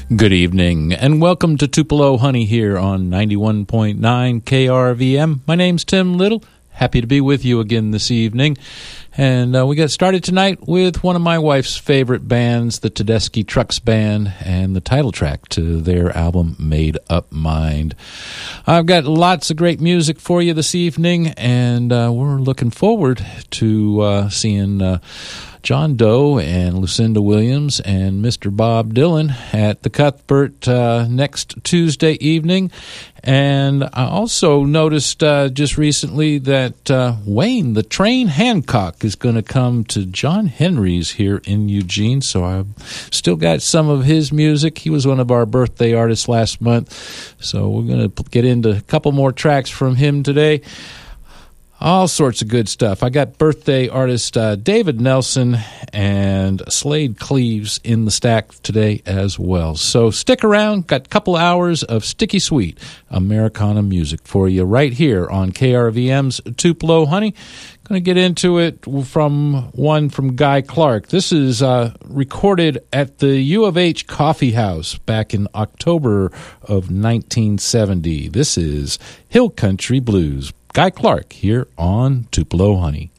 Good evening, and welcome to Tupelo Honey here on 91.9 KRVM. My name's Tim Little. Happy to be with you again this evening. And we got started tonight with one of my wife's favorite bands, the Tedeschi Trucks Band, and the title track to their album, Made Up Mind. I've got lots of great music for you this evening, and we're looking forward to seeing John Doe and Lucinda Williams and Mr. Bob Dylan at the Cuthbert next Tuesday evening. And I also noticed just recently that Wayne, the Train Hancock, is going to come to John Henry's here in Eugene. So I've still got some of his music. He was one of our birthday artists last month. So we're going to get into a couple more tracks from him today. All sorts of good stuff. I got birthday artist David Nelson and Slade Cleaves in the stack today as well. So stick around. Got a couple hours of sticky sweet Americana music for you right here on KRVM's Tupelo Honey. Going to get into it from Guy Clark. This is recorded at the U of H Coffee House back in October of 1970. This is Hill Country Blues. Guy Clark here on Tupelo Honey.